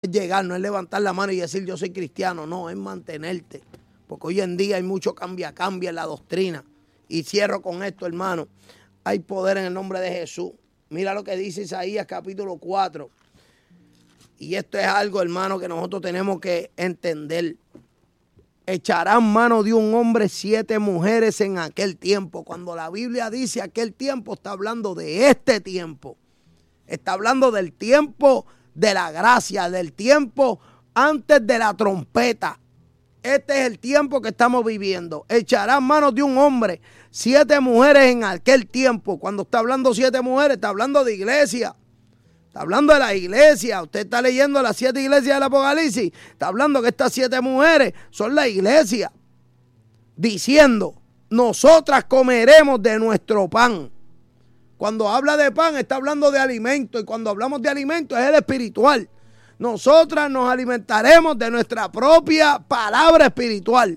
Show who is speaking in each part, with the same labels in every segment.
Speaker 1: es llegar, no es levantar la mano y decir yo soy cristiano, no, es mantenerte. Porque hoy en día hay mucho cambia en la doctrina. Y cierro con esto, hermano. Hay poder en el nombre de Jesús. Mira lo que dice Isaías capítulo 4. Y esto es algo, hermano, que nosotros tenemos que entender. Echarán mano de un hombre 7 mujeres en aquel tiempo. Cuando la Biblia dice aquel tiempo, está hablando de este tiempo. Está hablando del tiempo de la gracia, del tiempo antes de la trompeta. Este es el tiempo que estamos viviendo. Echarán manos de un hombre 7 mujeres en aquel tiempo. Cuando está hablando 7 mujeres, está hablando de iglesia. Está hablando de la iglesia. Usted está leyendo las 7 iglesias del Apocalipsis. Está hablando que estas 7 mujeres son la iglesia. Diciendo, nosotras comeremos de nuestro pan. Cuando habla de pan, está hablando de alimento. Y cuando hablamos de alimento, es el espiritual. Nosotras nos alimentaremos de nuestra propia palabra espiritual.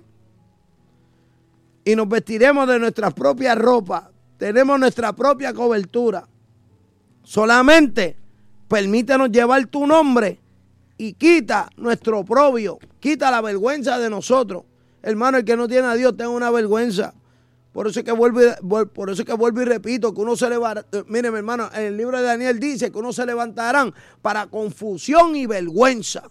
Speaker 1: Y nos vestiremos de nuestra propia ropa. Tenemos nuestra propia cobertura. Solamente permítenos llevar tu nombre y quita nuestro oprobio, quita la vergüenza de nosotros. Hermano, el que no tiene a Dios tiene una vergüenza. Por eso es que vuelvo y repito que uno se levanta. Mire, mi hermano, en el libro de Daniel dice que uno se levantarán para confusión y vergüenza.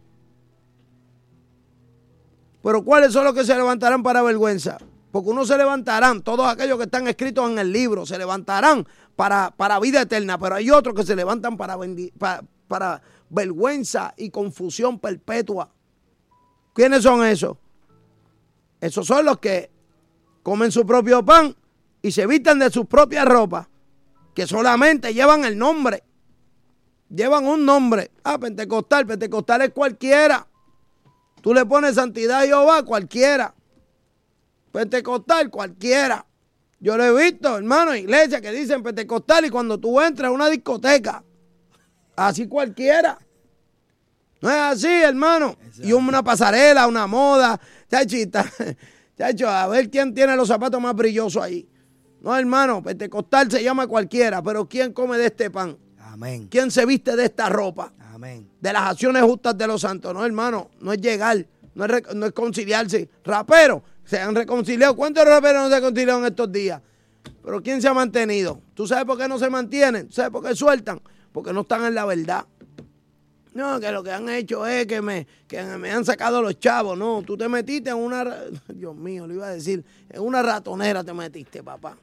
Speaker 1: Pero ¿cuáles son los que se levantarán para vergüenza? Porque uno se levantarán, todos aquellos que están escritos en el libro, se levantarán para vida eterna, pero hay otros que se levantan para vergüenza y confusión perpetua. ¿Quiénes son esos? Esos son los que comen su propio pan y se visten de sus propias ropas, que solamente llevan el nombre. Llevan un nombre. Pentecostal. Pentecostal es cualquiera. Tú le pones santidad a Jehová, cualquiera. Pentecostal, cualquiera. Yo lo he visto, hermano, iglesias que dicen pentecostal y cuando tú entras a una discoteca, así cualquiera. No es así, hermano. Exacto. Y una pasarela, una moda. Chacho, a ver quién tiene los zapatos más brillosos ahí. No, hermano, pentecostal se llama cualquiera, pero ¿quién come de este pan?
Speaker 2: Amén.
Speaker 1: ¿Quién se viste de esta ropa?
Speaker 2: Amén.
Speaker 1: De las acciones justas de los santos. No, hermano, no es llegar, no es conciliarse. Raperos se han reconciliado. ¿Cuántos raperos no se han reconciliado en estos días? Pero ¿quién se ha mantenido? ¿Tú sabes por qué no se mantienen? ¿Tú sabes por qué sueltan? Porque no están en la verdad. No, que lo que han hecho es que me han sacado los chavos. No, tú te metiste en una... Dios mío, le iba a decir. En una ratonera te metiste, papá.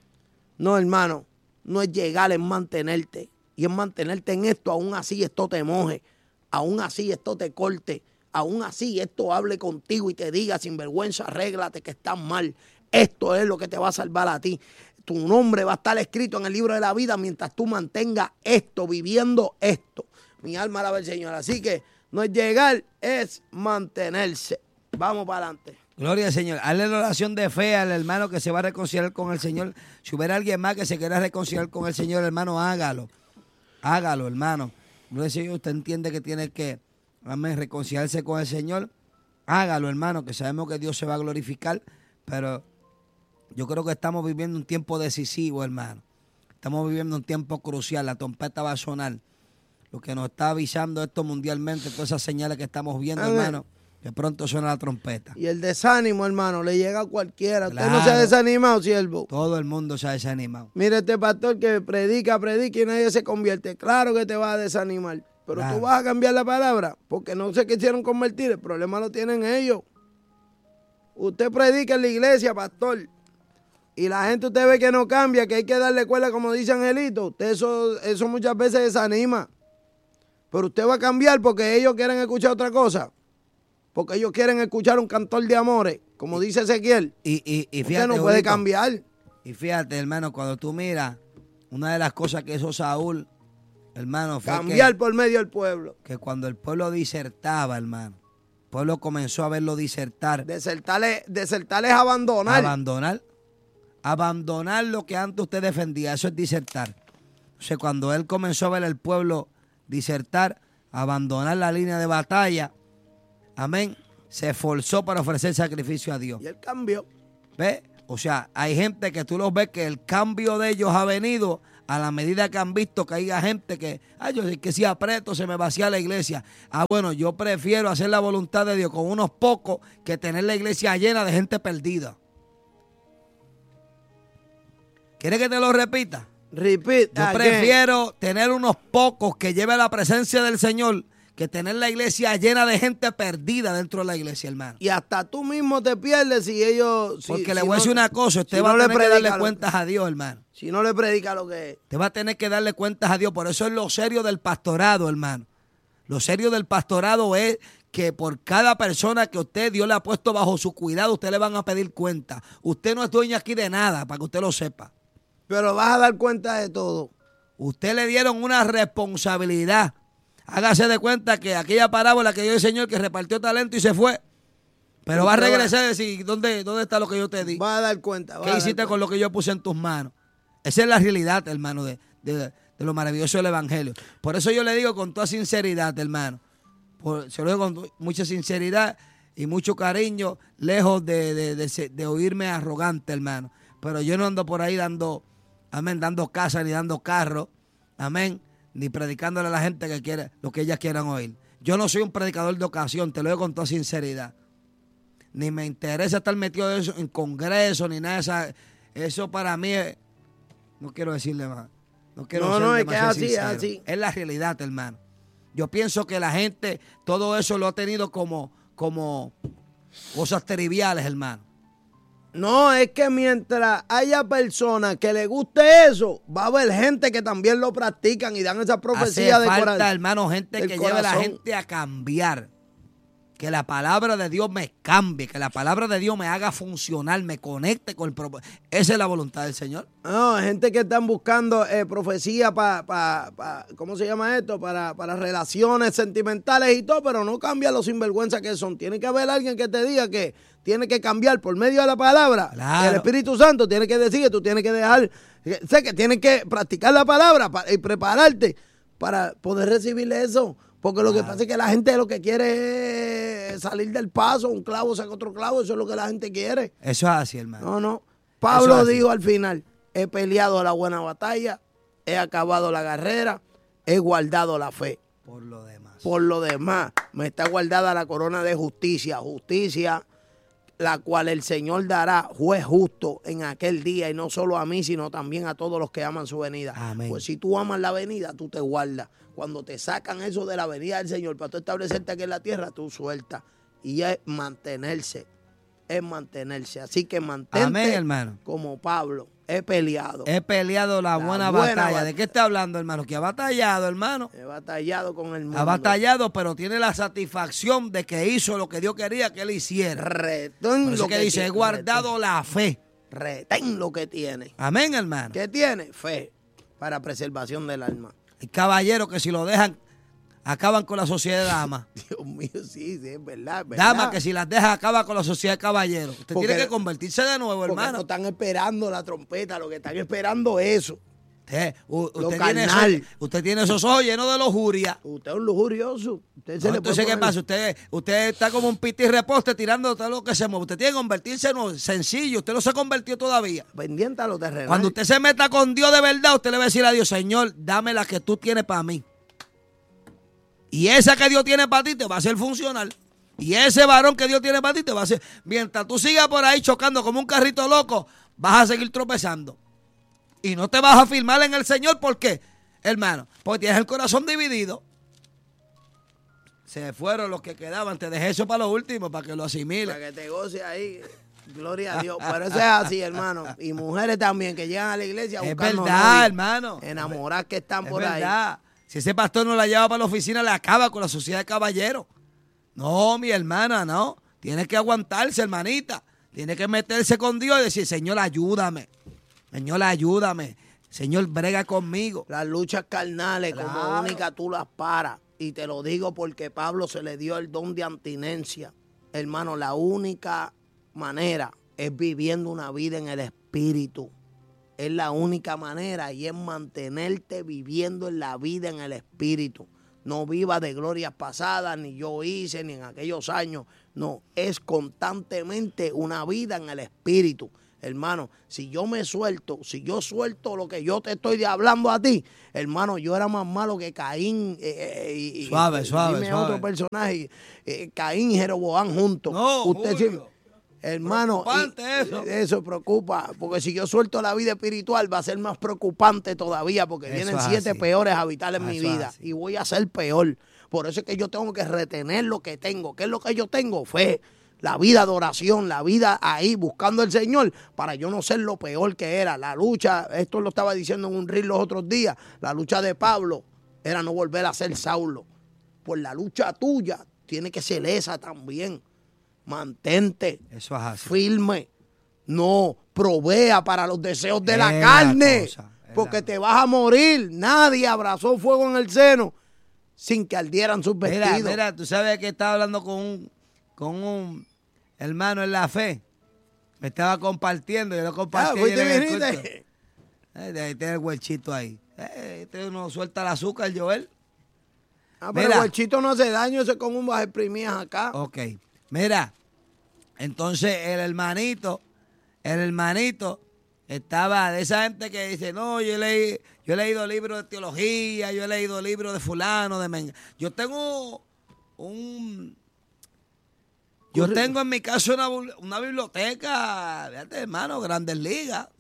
Speaker 1: No, hermano. No es llegar, es mantenerte. Y es mantenerte en esto. Aún así esto te moje. Aún así esto te corte. Aún así esto hable contigo y te diga sin vergüenza, arréglate que estás mal. Esto es lo que te va a salvar a ti. Tu nombre va a estar escrito en el libro de la vida mientras tú mantengas esto, viviendo esto. Mi alma alaba al Señor. Así que no es llegar, es mantenerse. Vamos para adelante.
Speaker 2: Gloria al Señor. Hazle la oración de fe al hermano que se va a reconciliar con el Señor. Si hubiera alguien más que se quiera reconciliar con el Señor, hermano, hágalo. Hágalo, hermano. Gloria al Señor. Usted entiende que tiene que reconciliarse con el Señor. Hágalo, hermano, que sabemos que Dios se va a glorificar. Pero yo creo que estamos viviendo un tiempo decisivo, hermano. Estamos viviendo un tiempo crucial. La trompeta va a sonar. Lo que nos está avisando esto mundialmente, todas esas señales que estamos viendo, hermano, que pronto suena la trompeta.
Speaker 1: Y el desánimo, hermano, le llega a cualquiera.
Speaker 2: Claro.
Speaker 1: ¿Usted no se ha desanimado, siervo?
Speaker 2: Todo el mundo se ha desanimado.
Speaker 1: Mire este pastor que predica y nadie se convierte. Claro que te va a desanimar. Pero
Speaker 2: claro,
Speaker 1: tú vas a cambiar la palabra porque no se quisieron convertir. El problema lo tienen ellos. Usted predica en la iglesia, pastor, y la gente usted ve que no cambia, que hay que darle cuerda, como dice Angelito. Usted eso muchas veces desanima. Pero usted va a cambiar porque ellos quieren escuchar otra cosa. Porque ellos quieren escuchar un cantor de amores, como dice Ezequiel.
Speaker 2: Y fíjate,
Speaker 1: usted no puede cambiar.
Speaker 2: Y fíjate, hermano, cuando tú miras, una de las cosas que hizo Saúl, hermano, fue
Speaker 1: cambiar por medio del pueblo.
Speaker 2: Que cuando el pueblo disertaba, hermano, el pueblo comenzó a verlo disertar.
Speaker 1: Desertar es abandonar.
Speaker 2: Abandonar lo que antes usted defendía, eso es disertar. O sea, cuando él comenzó a ver al pueblo disertar, abandonar la línea de batalla, amén, se esforzó para ofrecer sacrificio a Dios.
Speaker 1: Y él cambió.
Speaker 2: ¿Ves? O sea, hay gente que tú los ves que el cambio de ellos ha venido a la medida que han visto que haya gente que, yo sé que si aprieto se me vacía la iglesia. Bueno, yo prefiero hacer la voluntad de Dios con unos pocos que tener la iglesia llena de gente perdida. ¿Quieres que te lo repita?
Speaker 1: Repeat.
Speaker 2: Yo prefiero tener unos pocos que lleven la presencia del Señor que tener la iglesia llena de gente perdida dentro de la iglesia, hermano.
Speaker 1: Y hasta tú mismo te pierdes si ellos...
Speaker 2: Porque le voy a decir una cosa, usted va a tener que darle cuentas a Dios, hermano.
Speaker 1: Si no le predica lo que es.
Speaker 2: Usted va a tener que darle cuentas a Dios. Por eso es lo serio del pastorado, hermano. Lo serio del pastorado es que por cada persona que Dios le ha puesto bajo su cuidado, usted le van a pedir cuenta. Usted no es dueño aquí de nada, para que usted lo sepa.
Speaker 1: Pero vas a dar cuenta de todo.
Speaker 2: Usted le dieron una responsabilidad. Hágase de cuenta que aquella parábola que dio el Señor que repartió talento y se fue. Pero va a regresar y decir, ¿dónde está lo que yo te di?
Speaker 1: Va a dar cuenta.
Speaker 2: ¿Qué hiciste con lo que yo puse en tus manos? Esa es la realidad, hermano, de lo maravilloso del Evangelio. Por eso yo le digo con toda sinceridad, hermano. Se lo digo con mucha sinceridad y mucho cariño, lejos de oírme arrogante, hermano. Pero yo no ando por ahí dando casa ni dando carro. Amén. Ni predicándole a la gente que quiere lo que ellas quieran oír. Yo no soy un predicador de ocasión, te lo digo con toda sinceridad. Ni me interesa estar metido en congreso, ni nada de esa. Eso para mí es, no quiero decirle más. No
Speaker 1: es que es así.
Speaker 2: Es la realidad, hermano. Yo pienso que la gente, todo eso lo ha tenido como cosas triviales, hermano.
Speaker 1: No, es que mientras haya personas que les guste eso, va a haber gente que también lo practican y dan esa profecía
Speaker 2: de corazón. Hace falta, hermano, gente que lleve a la gente a cambiar. Que la palabra de Dios me cambie, que la palabra de Dios me haga funcionar, me conecte con el propósito. Esa es la voluntad del Señor.
Speaker 1: No, gente que están buscando profecía para ¿cómo se llama esto? Para relaciones sentimentales y todo, pero no cambia los sinvergüenzas que son. Tiene que haber alguien que te diga que tiene que cambiar por medio de la palabra.
Speaker 2: Claro.
Speaker 1: El Espíritu Santo tiene que decir que tú tienes que dejar, sé que tienes que practicar la palabra y prepararte para poder recibir eso. Porque lo que pasa es que la gente lo que quiere es salir del paso, un clavo saca otro clavo, eso es lo que la gente quiere.
Speaker 2: Eso es así, hermano.
Speaker 1: No. Pablo dijo al final, he peleado la buena batalla, he acabado la carrera, he guardado la fe.
Speaker 2: Por lo demás,
Speaker 1: me está guardada la corona de justicia, la cual el Señor dará juez justo en aquel día, y no solo a mí, sino también a todos los que aman su venida.
Speaker 2: Amén.
Speaker 1: Pues si tú amas la venida, tú te guardas. Cuando te sacan eso de la venida del Señor para tú establecerte aquí en la tierra, tú sueltas. Y es mantenerse. Así que mantente.
Speaker 2: Amén, hermano.
Speaker 1: Como Pablo. He peleado
Speaker 2: la buena batalla. ¿De qué está hablando, hermano? Que ha batallado, hermano.
Speaker 1: He batallado con el mundo.
Speaker 2: Ha batallado, pero tiene la satisfacción de que hizo lo que Dios quería que él hiciera.
Speaker 1: Retén
Speaker 2: lo que dice, he guardado la fe.
Speaker 1: Retén lo que tiene.
Speaker 2: Amén, hermano.
Speaker 1: ¿Qué tiene? Fe para preservación del alma.
Speaker 2: El caballero que si lo dejan, acaban con la sociedad de damas.
Speaker 1: Dios mío, sí, es verdad.
Speaker 2: Damas que si las dejan, acaban con la sociedad de caballeros. Usted tiene que convertirse de nuevo, hermano.
Speaker 1: No están esperando la trompeta, lo que están esperando es eso.
Speaker 2: Usted tiene esos ojos llenos de lujuria.
Speaker 1: Usted es un lujurioso.
Speaker 2: Entonces, ¿qué pasa? Usted está como un piti reposte tirando todo lo que se mueve. Usted tiene que convertirse en sencillo. Usted no se convirtió todavía.
Speaker 1: Pendiente a los terrenos.
Speaker 2: Cuando usted se meta con Dios de verdad, usted le va a decir a Dios, Señor, dame la que tú tienes para mí. Y esa que Dios tiene para ti te va a hacer funcional. Y ese varón que Dios tiene para ti te va a hacer. Mientras tú sigas por ahí chocando como un carrito loco, vas a seguir tropezando. Y no te vas a firmar en el Señor. ¿Por qué, hermano? Porque tienes el corazón dividido. Se fueron los que quedaban. Te dejé eso para lo último, para que lo asimiles.
Speaker 1: Para que te goce ahí. Gloria a Dios. Pero eso es así, hermano. Y mujeres también que llegan a la iglesia a buscar.
Speaker 2: Es verdad, hermano.
Speaker 1: Enamorar que están por ahí.
Speaker 2: Es verdad. Si ese pastor no la lleva para la oficina, le acaba con la sociedad de caballeros. No, mi hermana, no. Tiene que aguantarse, hermanita. Tiene que meterse con Dios y decir, Señor, ayúdame. Señor, ayúdame. Señor, brega conmigo.
Speaker 1: Las luchas carnales, como única tú las paras. Y te lo digo porque Pablo se le dio el don de abstinencia. Hermano, la única manera es viviendo una vida en el Espíritu. Es la única manera y es mantenerte viviendo en la vida en el Espíritu. No viva de glorias pasadas, ni yo hice, ni en aquellos años. No, es constantemente una vida en el Espíritu. Hermano, si yo suelto lo que yo te estoy hablando a ti, hermano, yo era más malo que Caín
Speaker 2: Suave.
Speaker 1: dime otro personaje, Caín y Jeroboam juntos.
Speaker 2: No,
Speaker 1: Usted
Speaker 2: Julio.
Speaker 1: hermano,
Speaker 2: Preocupante eso.
Speaker 1: eso preocupa, porque si yo suelto la vida espiritual va a ser más preocupante todavía, porque
Speaker 2: Eso
Speaker 1: vienen
Speaker 2: es
Speaker 1: 7
Speaker 2: así.
Speaker 1: peores a habitar en mi
Speaker 2: Eso es
Speaker 1: vida
Speaker 2: así.
Speaker 1: y voy a ser peor. Por eso es que yo tengo que retener lo que tengo. ¿Qué es lo que yo tengo? Fe. La vida de oración, la vida ahí buscando al Señor para yo no ser lo peor que era. La lucha, esto lo estaba diciendo en un reel los otros días, la lucha de Pablo era no volver a ser Saulo. Pues la lucha tuya tiene que ser esa también. Mantente
Speaker 2: Eso es así.
Speaker 1: firme. No provea para los deseos de la
Speaker 2: Es
Speaker 1: carne.
Speaker 2: la cosa, es
Speaker 1: Porque
Speaker 2: la-
Speaker 1: te vas a morir. Nadie abrazó fuego en el seno sin que ardieran sus vestidos.
Speaker 2: Mira, tú sabes que estaba hablando con un hermano en la fe. Me estaba compartiendo, yo lo compartí
Speaker 1: fuiste
Speaker 2: ayer en el
Speaker 1: viniste.
Speaker 2: culto. Ahí tiene el huelchito ahí. Uno suelta el azúcar, Joel.
Speaker 1: Ah, pero
Speaker 2: Mira.
Speaker 1: el huerchito no hace daño, ese con un baja exprimías acá.
Speaker 2: Ok. Mira, entonces el hermanito estaba de esa gente que dice, no, yo he leído libros de teología, yo he leído libros de fulano, de men. Yo tengo en mi casa una biblioteca, fíjate, hermano, Grandes Ligas.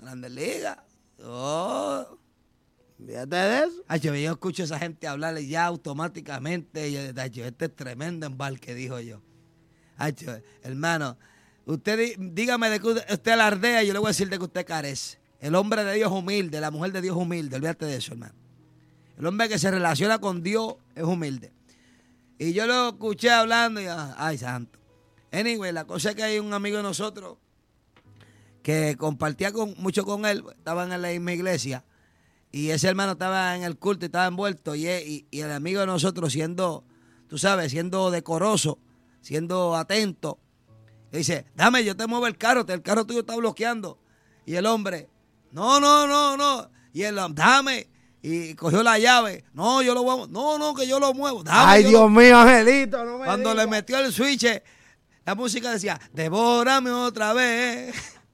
Speaker 1: Fíjate de eso.
Speaker 2: Ay, yo escucho a esa gente hablarle ya automáticamente. Este es tremendo embarque, dijo yo. Ay, hermano, usted dígame de que usted alardea y yo le voy a decir de que usted carece. El hombre de Dios es humilde, la mujer de Dios es humilde. Olvídate de eso, hermano. El hombre que se relaciona con Dios es humilde. Y yo lo escuché hablando y, ay, santo. Anyway, la cosa es que hay un amigo de nosotros que compartía mucho con él, estaban en la misma iglesia. Y ese hermano estaba en el culto y estaba envuelto. Y el amigo de nosotros siendo, tú sabes, siendo decoroso, siendo atento, le dice, dame, yo te muevo el carro tuyo está bloqueando. Y el hombre, no. Y él, dame. Y cogió la llave. No, yo lo muevo. No, que yo lo muevo. Dame,
Speaker 1: Ay, Dios mío, Angelito, no me
Speaker 2: Cuando
Speaker 1: digas.
Speaker 2: le metió el switch, la música decía, devórame otra vez.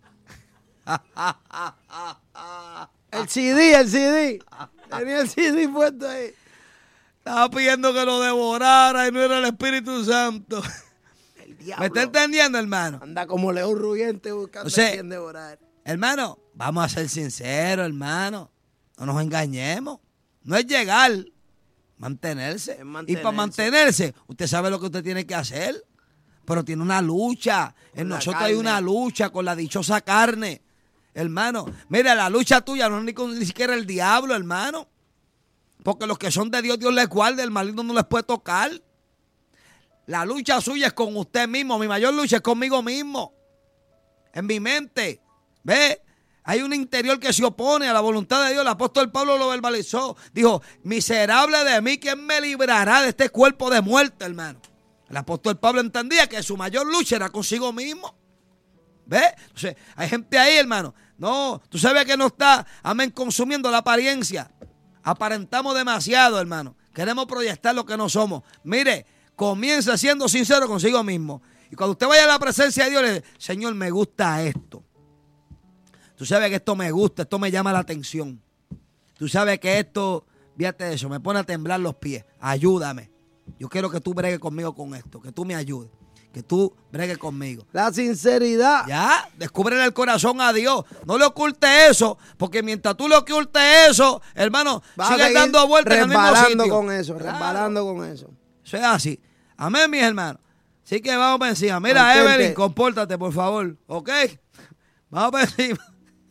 Speaker 1: El CD. Tenía el CD puesto ahí.
Speaker 2: Estaba pidiendo que lo devorara y no era el Espíritu Santo.
Speaker 1: El
Speaker 2: ¿Me
Speaker 1: diablo.
Speaker 2: está entendiendo, hermano?
Speaker 1: Anda como león rugiente buscando
Speaker 2: O sea,
Speaker 1: a quien devorar.
Speaker 2: Hermano, vamos a ser sinceros, hermano. No nos engañemos. No es llegar, mantenerse.
Speaker 1: Es
Speaker 2: Y
Speaker 1: mantenerse.
Speaker 2: para mantenerse, usted sabe lo que usted tiene que hacer. Pero tiene una lucha. En
Speaker 1: la
Speaker 2: nosotros hay
Speaker 1: carne.
Speaker 2: una lucha con la dichosa carne. Hermano, mira, la lucha tuya no es ni siquiera el diablo, hermano. Porque los que son de Dios, Dios les guarda, el maligno no les puede tocar. La lucha suya es con usted mismo. Mi mayor lucha es conmigo mismo. En mi mente. ¿Ve? Hay un interior que se opone a la voluntad de Dios. El apóstol Pablo lo verbalizó. Dijo, miserable de mí, ¿quién me librará de este cuerpo de muerte, hermano? El apóstol Pablo entendía que su mayor lucha era consigo mismo. ¿Ve? Entonces, hay gente ahí, hermano. No, tú sabes que no está, amén, consumiendo la apariencia. Aparentamos demasiado, hermano. Queremos proyectar lo que no somos. Mire, comienza siendo sincero consigo mismo. Y cuando usted vaya a la presencia de Dios, le dice, Señor, me gusta esto. Tú sabes que esto me gusta, esto me llama la atención. Tú sabes que esto, fíjate de eso, me pone a temblar los pies. Ayúdame. Yo quiero que tú bregues conmigo con esto, que tú me ayudes, que tú bregues conmigo.
Speaker 1: La sinceridad.
Speaker 2: Ya, descúbrele el corazón a Dios. No le ocultes eso, porque mientras tú le ocultes eso, hermano,
Speaker 1: Vas a
Speaker 2: sigues
Speaker 1: seguir
Speaker 2: dando vueltas en el mismo
Speaker 1: resbalando
Speaker 2: sitio.
Speaker 1: con eso,
Speaker 2: Claro.
Speaker 1: resbalando con eso.
Speaker 2: Eso es así. Amén, mis hermanos. Así que vamos para encima. Mira,
Speaker 1: Mantente.
Speaker 2: Evelyn, compórtate, por favor. ¿Ok? Vamos para encima.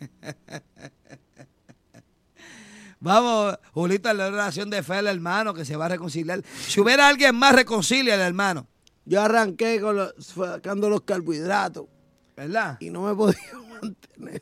Speaker 2: Vamos, Julito, la oración de fe al hermano que se va a reconciliar. Si hubiera alguien más, reconcilia al hermano.
Speaker 1: Yo arranqué sacando los carbohidratos
Speaker 2: ¿Verdad?
Speaker 1: y no me he podido mantener.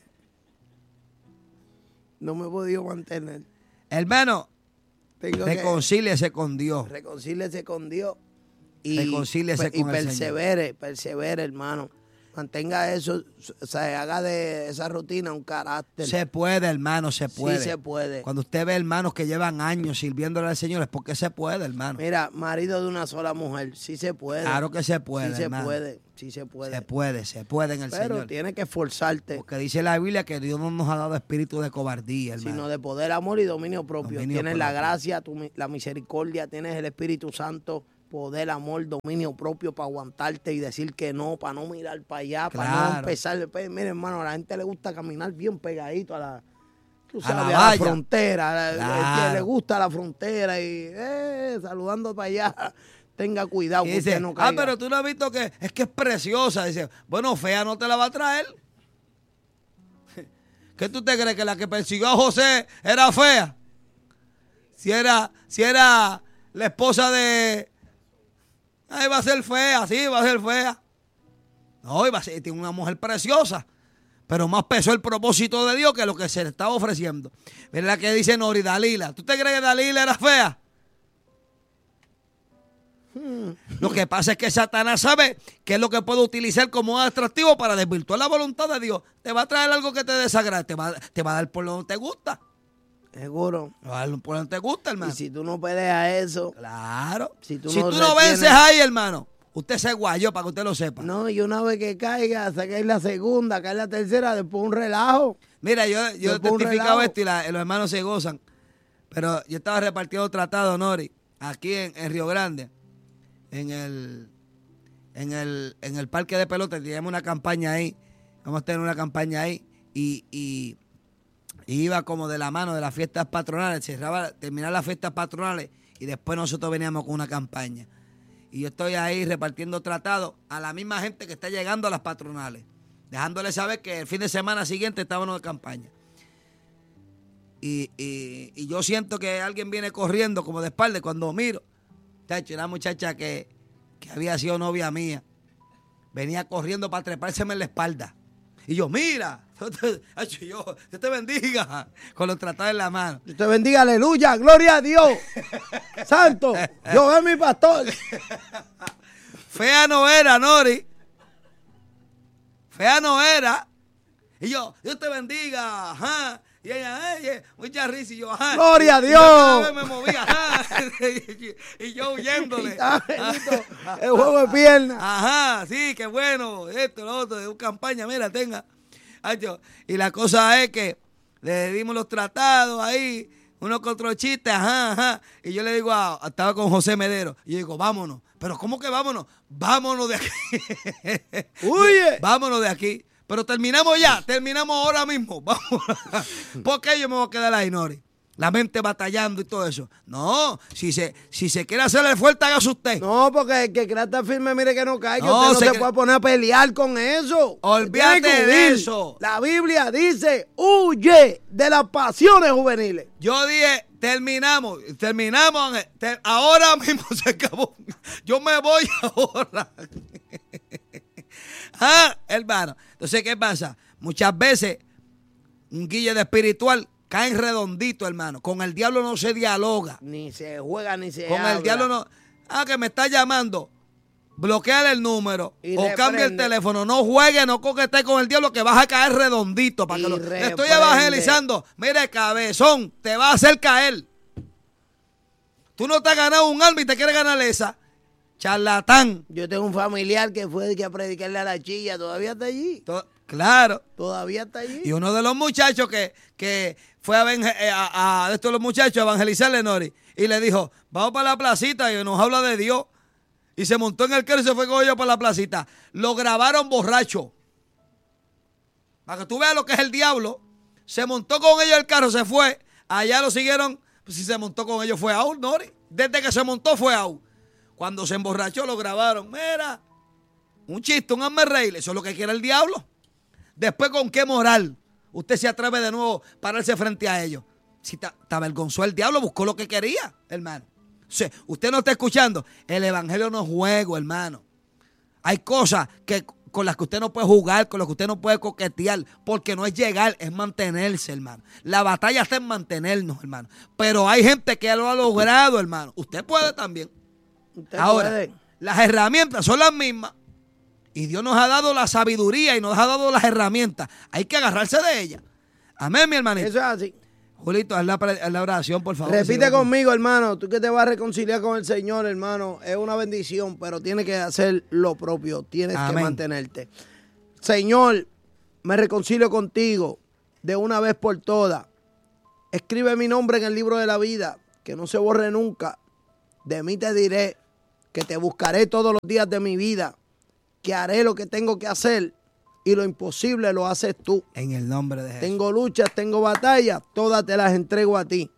Speaker 1: No me he podido mantener.
Speaker 2: Hermano,
Speaker 1: Tengo
Speaker 2: reconcíliese con Dios.
Speaker 1: que reconcíliese con Dios y,
Speaker 2: Reconcíliese
Speaker 1: y
Speaker 2: con el
Speaker 1: persevere, hermano. Mantenga eso, se haga de esa rutina un carácter.
Speaker 2: Se puede, hermano, se puede.
Speaker 1: Sí se puede.
Speaker 2: Cuando usted ve hermanos que llevan años sirviéndole al Señor, es porque se puede, hermano.
Speaker 1: Mira, marido de una sola mujer, sí se puede.
Speaker 2: Claro que se puede,
Speaker 1: sí
Speaker 2: hermano.
Speaker 1: sí se puede.
Speaker 2: Se puede en el
Speaker 1: Pero
Speaker 2: Señor.
Speaker 1: tienes que esforzarte.
Speaker 2: Porque dice la Biblia que Dios no nos ha dado espíritu de cobardía, hermano.
Speaker 1: Sino de poder, amor y dominio propio.
Speaker 2: Dominio
Speaker 1: Tienes la
Speaker 2: propio.
Speaker 1: gracia, la misericordia, tienes el Espíritu Santo, poder, amor, dominio propio para aguantarte y decir que no, para no mirar para allá, para no
Speaker 2: Claro.
Speaker 1: empezar. Mire, hermano, a la gente le gusta caminar bien pegadito a la, tú
Speaker 2: A
Speaker 1: sabes,
Speaker 2: la
Speaker 1: a la
Speaker 2: valla.
Speaker 1: frontera.
Speaker 2: Claro.
Speaker 1: Que le gusta la frontera y saludando para allá. Tenga cuidado
Speaker 2: Y
Speaker 1: que
Speaker 2: dice,
Speaker 1: usted no caiga.
Speaker 2: pero tú no has visto que es preciosa. Dice, bueno, fea no te la va a traer. ¿Qué tú te crees? ¿Que la que persiguió a José era fea? Si era la esposa de... Ay, va a ser fea, sí, va a ser fea. No, iba a ser, tiene una mujer preciosa. Pero más pesó el propósito de Dios que lo que se le estaba ofreciendo. Mira la que dice Nori, Dalila. ¿Tú te crees que Dalila era fea? Lo que pasa es que Satanás sabe qué es lo que puede utilizar como atractivo para desvirtuar la voluntad de Dios. Te va a traer algo que te desagrade, te va a dar por donde te gusta.
Speaker 1: Seguro.
Speaker 2: Te va a dar por donde te gusta, hermano.
Speaker 1: Y si tú no peleas eso,
Speaker 2: Claro.
Speaker 1: Si tú
Speaker 2: Si
Speaker 1: no
Speaker 2: tú no
Speaker 1: retienes-
Speaker 2: vences ahí, hermano, usted se guayó para que usted lo sepa.
Speaker 1: no, y una vez que caiga, se cae la segunda, cae la tercera, después un relajo.
Speaker 2: Mira, yo he
Speaker 1: Después un
Speaker 2: testificado
Speaker 1: relajo.
Speaker 2: esto y los hermanos se gozan. Pero yo estaba repartiendo tratado, Nori, aquí en Río Grande, en el parque de pelota. Teníamos una campaña ahí. Vamos a tener una campaña ahí. Y iba como de la mano de las fiestas patronales. Terminar las fiestas patronales y después nosotros veníamos con una campaña. Y yo estoy ahí repartiendo tratados a la misma gente que está llegando a las patronales, dejándole saber que el fin de semana siguiente estábamos de campaña. Y yo siento que alguien viene corriendo como de espalda y cuando miro, tacho, una muchacha que había sido novia mía, venía corriendo para trepárseme en la espalda. Y yo, mira, Dios te bendiga, con los tratados en la mano.
Speaker 1: Dios te bendiga, aleluya, gloria a Dios. Santo, Dios es mi pastor.
Speaker 2: Fea no era, Nori. Fea no era. Y yo, Dios te bendiga, ajá. Y ella, mucha risa. Y yo, ajá.
Speaker 1: Gloria a
Speaker 2: Y yo
Speaker 1: Dios.
Speaker 2: cada vez me movía, ajá. Y yo huyéndole.
Speaker 1: Ah, bendito, el juego de piernas.
Speaker 2: Ajá, sí, qué bueno. Esto, lo otro, de una campaña, mira, tenga. Y la cosa es que le dimos los tratados ahí, unos contra chistes, ajá. Y yo le digo, estaba con José Medero. Y yo digo, vámonos. Pero ¿cómo que vámonos? Vámonos de aquí.
Speaker 1: Huye.
Speaker 2: Vámonos de aquí. Pero terminamos ya, terminamos ahora mismo. Vamos. ¿Por qué yo me voy a quedar ahí, Nori? La mente batallando y todo eso. No, si se quiere hacerle fuerte, hágase usted.
Speaker 1: No, porque el que crea estar firme, mire que no caiga.
Speaker 2: No,
Speaker 1: Usted no se
Speaker 2: cre-
Speaker 1: puede poner a pelear con eso.
Speaker 2: Olvídate
Speaker 1: Tiene que
Speaker 2: de
Speaker 1: huir.
Speaker 2: eso.
Speaker 1: La Biblia dice, huye de las pasiones juveniles.
Speaker 2: Yo dije, terminamos, Ángel. Ahora mismo se acabó. Yo me voy ahora. Hermano. Entonces, ¿qué pasa? Muchas veces un guille de espiritual cae redondito, hermano. Con el diablo no se dialoga.
Speaker 1: Ni se juega, ni se
Speaker 2: Con
Speaker 1: habla.
Speaker 2: el diablo no. Que me está llamando. Bloqueale el número
Speaker 1: Y
Speaker 2: o cambie el
Speaker 1: reprende.
Speaker 2: teléfono. No juegue, no coquetee con el diablo que vas a caer redondito. Para
Speaker 1: Y
Speaker 2: que le estoy
Speaker 1: reprende.
Speaker 2: evangelizando. Mire, cabezón, te va a hacer caer. Tú no te has ganado un alma y te quieres ganar esa. Charlatán.
Speaker 1: Yo tengo un familiar que fue que a predicarle a la chilla. Todavía está allí.
Speaker 2: Claro.
Speaker 1: Todavía está allí.
Speaker 2: Y uno de los muchachos que fue a estos los muchachos a evangelizarle, Nori, y le dijo, vamos para la placita y nos habla de Dios. Y se montó en el carro y se fue con ellos para la placita. Lo grabaron borracho. Para que tú veas lo que es el diablo. Se montó con ellos el carro, se fue. Allá lo siguieron. Pues si se montó con ellos fue out, Nori. Desde que se montó fue out. Cuando se emborrachó lo grabaron. Mira, un chiste, un hazme reír. Eso es lo que quiere el diablo. Después, ¿con qué moral usted se atreve de nuevo a pararse frente a ellos? Si te avergonzó el diablo, buscó lo que quería, hermano. O sea, usted no está escuchando. El evangelio no es juego, hermano. Hay cosas con las que usted no puede jugar, con las que usted no puede coquetear, porque no es llegar, es mantenerse, hermano. La batalla está en mantenernos, hermano. Pero hay gente que lo ha logrado, hermano. Usted puede también.
Speaker 1: Usted
Speaker 2: Ahora,
Speaker 1: puede.
Speaker 2: las herramientas son las mismas Y Dios nos ha dado la sabiduría y nos ha dado las herramientas. Hay que agarrarse de ellas. Amén, mi hermanito.
Speaker 1: Eso es así.
Speaker 2: Julito, haz la oración, por favor.
Speaker 1: Repite conmigo, hermano. Tú que te vas a reconciliar con el Señor, hermano, es una bendición, pero tienes que hacer lo propio. Tienes que mantenerte. Señor, me reconcilio contigo de una vez por todas. Escribe mi nombre en el libro de la vida, que no se borre nunca. De mí te diré que te buscaré todos los días de mi vida, que haré lo que tengo que hacer y lo imposible lo haces tú.
Speaker 2: En el nombre de Jesús.
Speaker 1: Tengo luchas, tengo batallas, todas te las entrego a ti.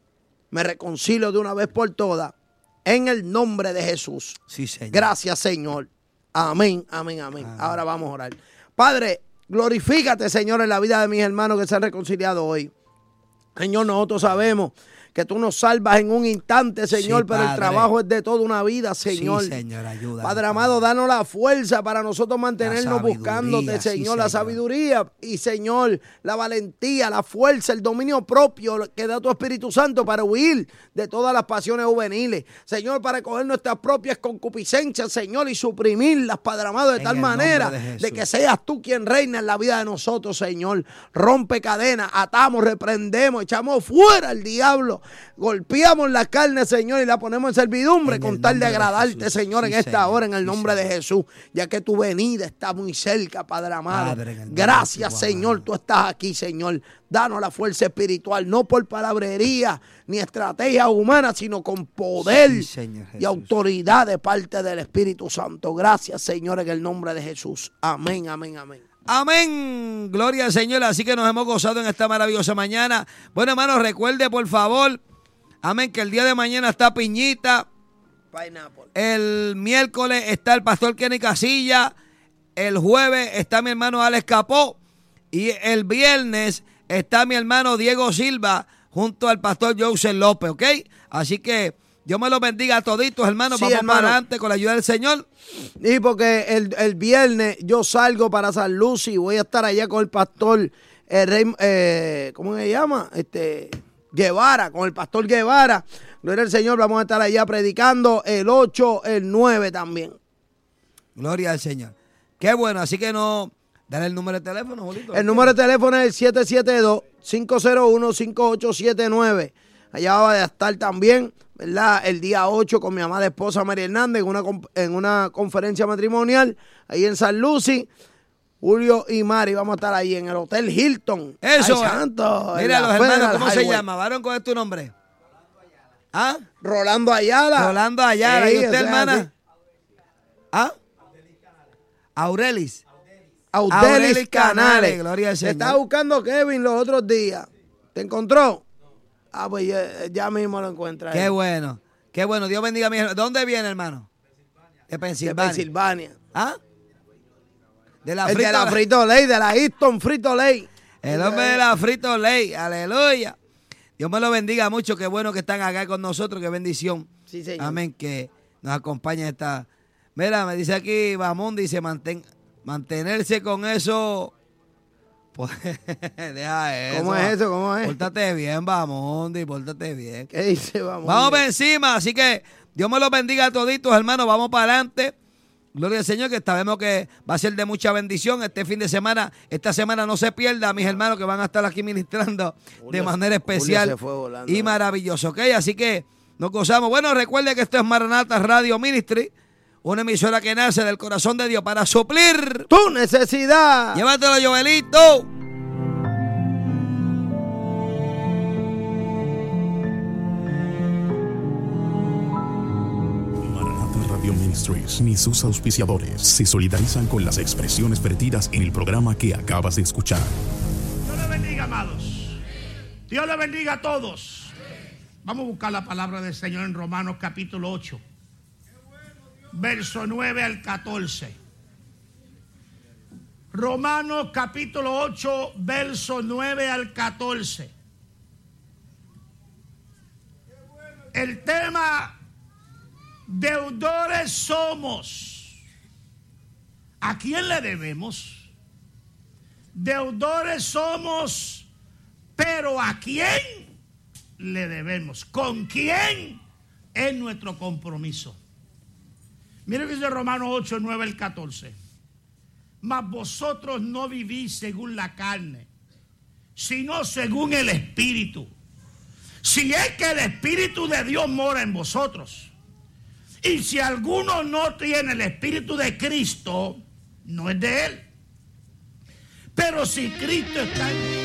Speaker 1: Me reconcilio de una vez por todas en el nombre de Jesús.
Speaker 2: Sí, Señor.
Speaker 1: Gracias, Señor. Amén, amén, amén. Ahora vamos a orar. Padre, glorifícate, Señor, en la vida de mis hermanos que se han reconciliado hoy. Señor, nosotros sabemos que tú nos salvas en un instante, Señor, sí, pero el trabajo es de toda una vida, Señor.
Speaker 2: Sí, Señor, ayuda.
Speaker 1: Padre amado, danos la fuerza para nosotros mantenernos buscándote, Señor, sí, la sabiduría y, Señor, la valentía, la fuerza, el dominio propio que da tu Espíritu Santo para huir de todas las pasiones juveniles. Señor, para coger nuestras propias concupiscencias, Señor, y suprimirlas, Padre amado, de tal manera de que seas tú quien reina en la vida de nosotros, Señor. Rompe cadenas, atamos, reprendemos, echamos fuera al diablo. Golpeamos la carne, Señor, y la ponemos en servidumbre con tal de agradarte, Señor, en esta hora, en el nombre de Jesús, ya que tu venida está muy cerca, Padre amado. Gracias, Señor, tú estás aquí, Señor. Danos la fuerza espiritual, no por palabrería ni estrategia humana, sino con poder y autoridad de parte del Espíritu Santo. Gracias, Señor, en el nombre de Jesús. Amén, amén, amén.
Speaker 2: Amén, gloria al Señor. Así que nos hemos gozado en esta maravillosa mañana. Bueno, hermanos, recuerde por favor, amén, que el día de mañana está Piñita.
Speaker 1: Pineapple.
Speaker 2: El miércoles está el pastor Kenny Casilla. El jueves está mi hermano Alex Capó. Y el viernes está mi hermano Diego Silva junto al pastor Joseph López, ¿ok? Así que Dios me los bendiga a toditos, hermanos. Sí, vamos hermano, para adelante con la ayuda del Señor.
Speaker 1: Y porque el viernes yo salgo para San Luis y voy a estar allá con el pastor, ¿cómo se llama? Guevara, con el pastor Guevara. Gloria al Señor, vamos a estar allá predicando el 8, el 9 también.
Speaker 2: Gloria al Señor. Qué bueno, así que no... Dale el número de teléfono, Julito.
Speaker 1: El número de teléfono es el 772-501-5879. Allá va a estar también, ¿verdad? El día 8 con mi amada esposa María Hernández en una conferencia matrimonial ahí en San Lucy. Julio y Mari vamos a estar ahí en el Hotel Hilton.
Speaker 2: Eso.
Speaker 1: Ay, santo,
Speaker 2: mira los hermanos, ¿cómo se llama? ¿Varón, cuál es tu nombre? ¿Ah?
Speaker 1: Rolando Ayala.
Speaker 2: Rolando Ayala. ¿Y usted, hermana?
Speaker 1: Así.
Speaker 2: ¿Ah? Aurelis
Speaker 1: Canales.
Speaker 2: Gloria al Señor.
Speaker 1: Te estaba buscando Kevin los otros días. ¿Te encontró? Ah, pues ya mismo lo encuentra.
Speaker 2: Qué bueno. Qué bueno. Dios bendiga a mi hermano. ¿De dónde viene, hermano? De Pensilvania.
Speaker 1: De Pensilvania.
Speaker 2: ¿Ah? De la
Speaker 1: Frito-Lay, de la Easton Frito-Lay.
Speaker 2: El hombre de la Frito-Lay. Aleluya. Dios me lo bendiga mucho. Qué bueno que están acá con nosotros. Qué bendición.
Speaker 1: Sí, señor.
Speaker 2: Amén. Que nos acompaña esta. Mira, me dice aquí Bamón, dice mantenerse con eso. Pues, deja eso.
Speaker 1: ¿Cómo es eso? ¿Cómo es?
Speaker 2: Pórtate bien, Bamondi, pórtate bien.
Speaker 1: ¿Qué dice Bamondi?
Speaker 2: Vamos para encima, así que Dios me los bendiga a toditos, hermanos. Vamos para adelante. Gloria al Señor, que sabemos que va a ser de mucha bendición este fin de semana. Esta semana no se pierda, mis hermanos, que van a estar aquí ministrando de manera especial y maravilloso, ¿ok? Así que nos gozamos. Bueno, recuerde que esto es Maranata Radio Ministry, una emisora que nace del corazón de Dios para suplir
Speaker 1: tu necesidad.
Speaker 2: Llévatelo, Joelito.
Speaker 3: Maranata Radio Ministries ni sus auspiciadores se solidarizan con las expresiones vertidas en el programa que acabas de escuchar.
Speaker 4: Dios le bendiga, amados. Dios le bendiga a todos. Vamos a buscar la palabra del Señor en Romanos capítulo 8. Verso 9 al 14. Romanos capítulo 8, verso 9 al 14. El tema: deudores somos. ¿A quién le debemos? Deudores somos, pero ¿a quién le debemos? ¿Con quién es nuestro compromiso? Miren que dice Romanos 8, 9 al 14. mas vosotros no vivís según la carne, sino según el Espíritu. Si es que el Espíritu de Dios mora en vosotros. Y si alguno no tiene el Espíritu de Cristo, no es de él. Pero si Cristo está en